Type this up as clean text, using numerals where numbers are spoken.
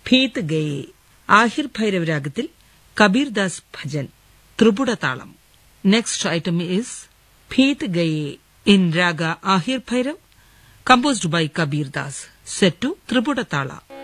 ഭീത് ഗയേ. ആഹിർ ഭൈരവ് രാഗത്തിൽ Kabirdas bhajan, ത്രിപുടതാളം. Next item is ഭീത് Gaye in raga Ahir Bhairav, composed by Kabir Das, set to Tripura Tala.